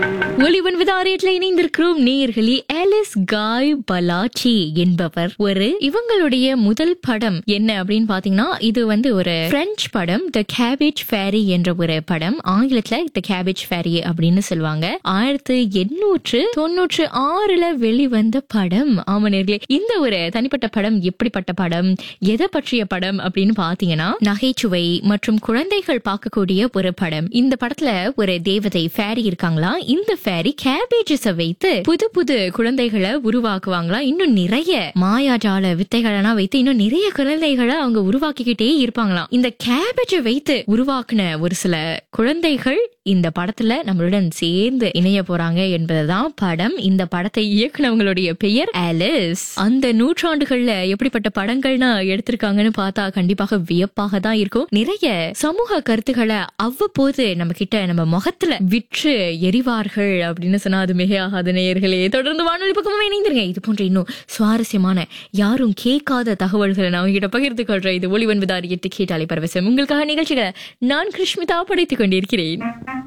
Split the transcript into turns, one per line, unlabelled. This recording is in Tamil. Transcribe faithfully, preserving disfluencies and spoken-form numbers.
ஒலிவன் விதாரியத்தில் இணைந்திருக்கிறோம் நேயர்களே. ஆலிஸ் காய் பலாச்சி என்பவர் ஒரு இவங்களுடைய முதல் படம் என்ன அப்படின்னு பாத்தீங்கன்னா, இது வந்து ஒரு பிரெஞ்சு படம், த கேபேஜ் ஃபேரி என்ற ஒரு படம். ஆங்கிலத்துல த கேபேஜ் ஃபேரி அப்படின்னு சொல்லுவாங்க. ஆயிரத்தி எண்ணூற்று தொன்னூற்று ஆறுல வெளிவந்த படம். ஆமா நேயர்களே, இந்த ஒரு தனிப்பட்ட படம் எப்படிப்பட்ட படம், எதை பற்றிய படம் அப்படின்னு பாத்தீங்கன்னா, நகைச்சுவை மற்றும் குழந்தைகள் பார்க்கக்கூடிய ஒரு படம். இந்த படத்துல ஒரு தேவதை ஃபேரி இருக்காங்களா, இந்த ஃபேரி கேபேஜஸ் வைத்து புது புது குழந்தைகளை உருவாக்குவாங்களா. இன்னும் நிறைய மாயாஜால வித்தைகளெல்லாம் வைத்து இன்னும் நிறைய குழந்தைகளை அவங்க உருவாக்கிக்கிட்டே இருப்பாங்களாம். இந்த கேபேஜை வைத்து உருவாக்குன ஒரு சில குழந்தைகள் இந்த படத்துல நம்மளுடன் சேர்ந்து இணைய போறாங்க என்பதுதான் படம். இந்த படத்தை இயக்குனவங்களுடைய பெயர் ஆலிஸ். அந்த நூற்றாண்டுகள்ல எப்படிப்பட்ட படங்கள்னா எடுத்திருக்காங்கன்னு பார்த்தா கண்டிப்பாக வியப்பாக தான் இருக்கும். நிறைய சமூக கருத்துக்களை அவ்வப்போது நம்ம கிட்ட நம்ம முகத்துல விற்று எரிவார்கள் அப்படின்னு சொன்னா அது மிக ஆகாத நேயர்களே. தொடர்ந்து வானொலி பக்கமும் இணைந்திருங்க. இது போன்ற இன்னும் சுவாரஸ்யமான யாரும் கேட்காத தகவல்களை நான் உங்ககிட்ட பகிர்ந்து கொள்றேன். இது ஒளிவன் விதாரியத்தை கேட்டாலே பரவசம். உங்களுக்காக நிகழ்ச்சிகளை நான் கிருஷ்மிதா படைத்துக் கொண்டிருக்கிறேன்.